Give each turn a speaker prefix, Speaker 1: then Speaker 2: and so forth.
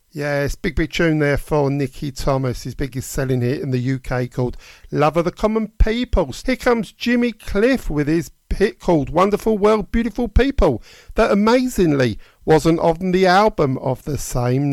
Speaker 1: Yes, big tune there for Nicky Thomas, his biggest selling hit in the UK called Love of the Common People. Here comes Jimmy Cliff with his hit called Wonderful World, Beautiful People, that amazingly wasn't on the album of the same